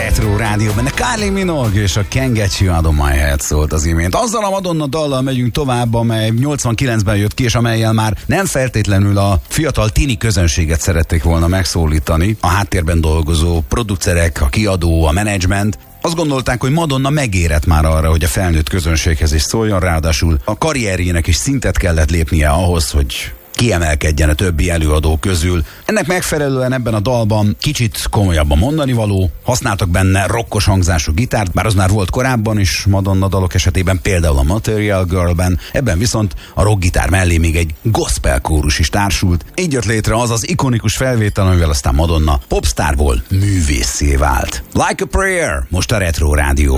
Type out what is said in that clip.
Retro Rádió, benne Kylie Minogue és a Can't Get You Out of My Head szólt az imént. Azzal a Madonna dallal megyünk tovább, amely 89-ben jött ki, és amellyel már nem feltétlenül a fiatal tini közönséget szerették volna megszólítani. A háttérben dolgozó producerek, a kiadó, a menedzsment azt gondolták, hogy Madonna megérett már arra, hogy a felnőtt közönséghez is szóljon, ráadásul a karrierjének is szintet kellett lépnie ahhoz, hogy kiemelkedjen a többi előadó közül. Ennek megfelelően ebben a dalban kicsit komolyabb a mondani való, használtak benne rokkos hangzású gitárt, bár az már volt korábban is Madonna dalok esetében, például a Material Girlben, ebben viszont a rockgitár mellé még egy gospel kórus is társult. Így jött létre az az ikonikus felvétel, amivel aztán Madonna popstárból művésszé vált. Like a Prayer, most a Retro Rádióban.